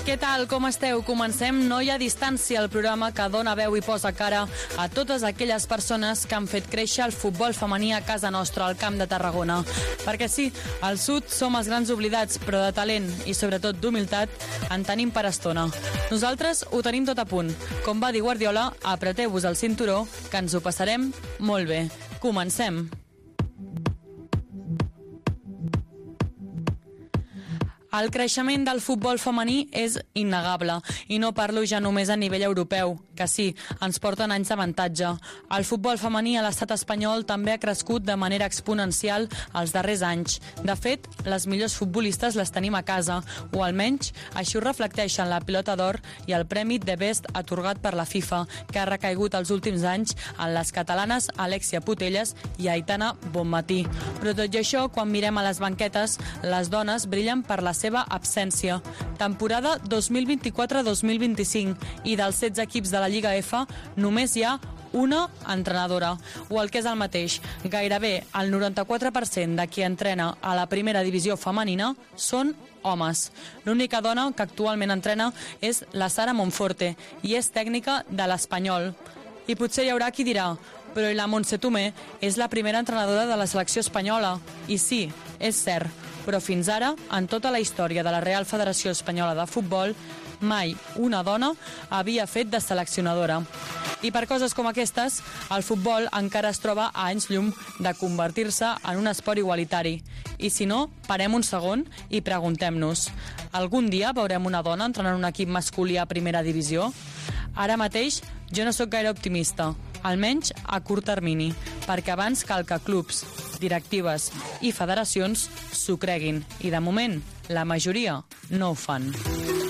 Què tal, com esteu? Comencem No hi ha distància, el programa que dona veu i posa cara a totes aquelles persones que han fet créixer el futbol femení a casa nostra, al Camp de Tarragona. Perquè sí, al sud som els grans oblidats, però de talent i sobretot d'humilitat en tenim per estona. Nosaltres ho tenim tot a punt. Com va dir Guardiola, apreteu-vos el cinturó, que ens ho passarem molt bé. Comencem! El creixement del futbol femení és innegable, i no parlo ja només a nivell europeu, que sí, ens porten anys d'avantatge. El futbol femení a l'estat espanyol també ha crescut de manera exponencial els darrers anys. De fet, les millors futbolistes les tenim a casa, o almenys així ho reflecteixen la Pilota d'Or i el Premi The Best atorgat per la FIFA, que ha recaigut els últims anys en les catalanes Alexia Putellas i Aitana Bonmatí. Però tot i això, quan mirem a les banquetes, les dones brillen per la seva absència. Temporada 2024-2025 i dels 16 equips de la Lliga F només hi ha una entrenadora, o el que és el mateix, gairebé el 94% de qui entrena a la primera divisió femenina són homes. L'única dona que actualment entrena és la Sara Monforte i és tècnica de l'Espanyol. I potser hi haurà qui dirà, però la Montse Tomé és la primera entrenadora de la selecció espanyola. I sí, és cert, però fins ara, en tota la història de la Real Federació Espanyola de Futbol, mai una dona havia fet de seleccionadora. I per coses com aquestes, el futbol encara es troba a anys llum de convertir-se en un esport igualitari. I si no, parem un segon i preguntem-nos, algun dia veurem una dona entrenant un equip masculí a primera divisió? Ara mateix jo no sóc gaire optimista, almenys a curt termini, perquè abans cal que clubs, directives i federacions s'ho creguin, i de moment la majoria no ho fan.